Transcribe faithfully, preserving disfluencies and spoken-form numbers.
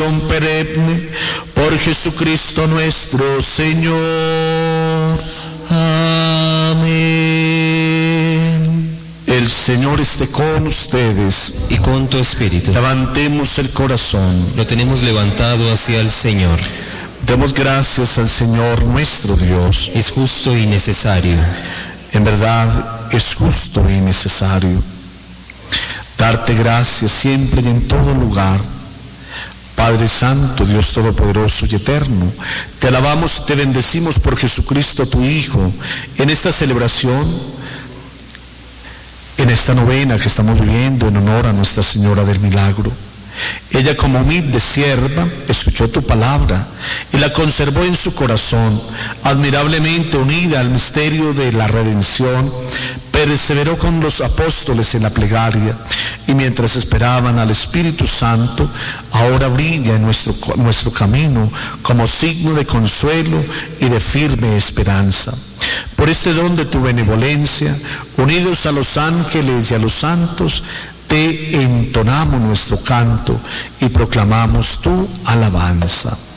salvación perenne, por Jesucristo nuestro Señor. Amén. El Señor esté con ustedes. Y con tu espíritu. Levantemos el corazón. Lo tenemos levantado hacia el Señor. Demos gracias al Señor nuestro Dios. Es justo y necesario. En verdad es justo y necesario darte gracias siempre y en todo lugar. Padre Santo, Dios Todopoderoso y Eterno, te alabamos y te bendecimos por Jesucristo tu Hijo, en esta celebración, en esta novena que estamos viviendo en honor a Nuestra Señora del Milagro. Ella, como humilde sierva, escuchó tu palabra y la conservó en su corazón, admirablemente unida al misterio de la redención. Perseveró con los apóstoles en la plegaria y mientras esperaban al Espíritu Santo, ahora brilla en nuestro, nuestro camino como signo de consuelo y de firme esperanza. Por este don de tu benevolencia, unidos a los ángeles y a los santos, te entonamos nuestro canto y proclamamos tu alabanza.